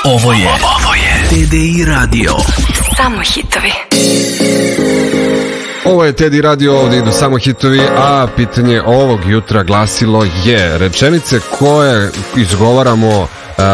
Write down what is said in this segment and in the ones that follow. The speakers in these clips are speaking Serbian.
Ovo je TDI Radio. Samo hitovi. Ovo je TDI Radio, ovdje idu samo hitovi, a pitanje ovog jutra glasilo je rečenice koje izgovaramo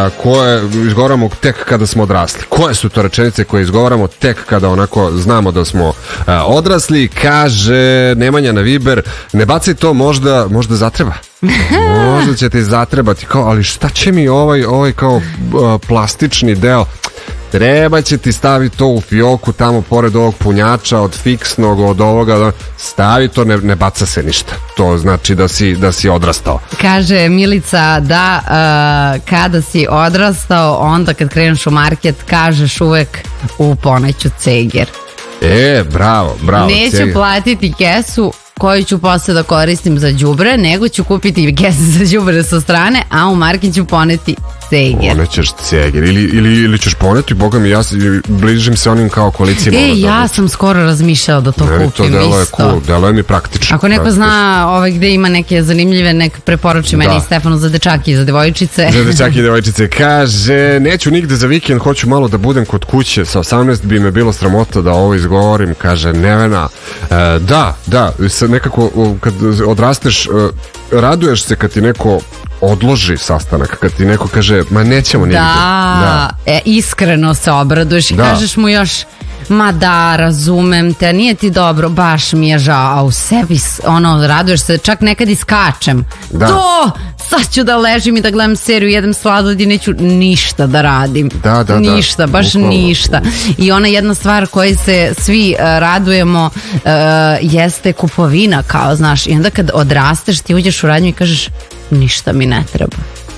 tek kada smo odrasli. Koje su to rečenice koje izgovaramo tek kada onako znamo da smo odrasli? Kaže Nemanja na Viber, ne bacaj to, možda zatreba. Možda će ti zatrebati, kao, ali šta će mi ovaj kao plastični deo? Treba će ti staviti to u fioku tamo pored ovog punjača od fiksnog, od ovoga, stavi to, ne baca se ništa. To znači da si odrastao. Kaže Milica da kada si odrastao, onda kad kreneš u market kažeš uvek u poneću ceger. Bravo. Neću ceger. platiti kesu koju ću posle da koristim za đubre, nego ću kupiti kesu za đubre sa strane, a u market ću poneti ceger. Ponećeš ceger ili ćeš poneti, boga mi, ja bližim se onim kao koalicijama. Ja sam skoro razmišljala da to meni kupim to deluje isto. cool, deluje mi praktično. Ako neko zna gde ima neke zanimljive, nek preporuči meni i Stefanu za dečaki i za devojčice. Za dečaki i devojčice. Kaže, neću nigde za vikend, hoću malo da budem kod kuće. Sa 18 bi me bilo sramota da ovo izgovorim. Kaže Nevena. Da, nekako kad odrasteš, raduješ se kad ti neko odloži sastanak, kad ti neko kaže, ma nećemo nigde. Da. Iskreno se obraduješ i kažeš mu još, ma da, razumem te, nije ti dobro, baš mi je žao, a u sebi raduješ se, čak nekad i skačem. Sad ću da ležim i da gledam seriju, jedem sladoled i neću ništa da radim. Ništa, baš bukvalno. Ništa. I ona jedna stvar koju se svi radujemo jeste kupovina, kao znaš, i onda kad odrasteš ti uđeš u radnju i kažeš, ništa mi ne treba.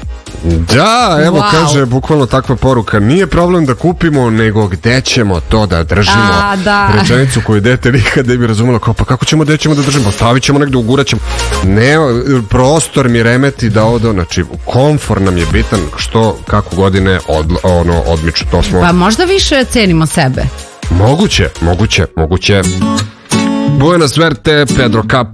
Da, evo kaže bukvalno takva poruka, nije problem da kupimo, nego gde ćemo to da držimo. Rečenicu koju dete nikad ne bi razumela, kao pa kako ćemo, gde ćemo da držimo, stavit ćemo negde, ugurat ćemo. Ne, prostor mi remeti da ovdje, znači komfor nam je bitan, kako godine odmiču, to smo. Pa možda više cenimo sebe. Moguće. Buena suerte, Pedro Cap